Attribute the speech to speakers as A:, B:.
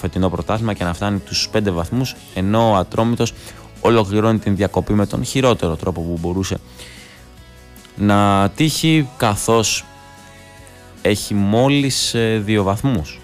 A: φετινό πρωτάθλημα και να φτάνει τους 5 βαθμούς, ενώ ο Ατρόμητος ολοκληρώνει την διακοπή με τον χειρότερο τρόπο που μπορούσε να τύχει, καθώς έχει μόλις 2 βαθμούς.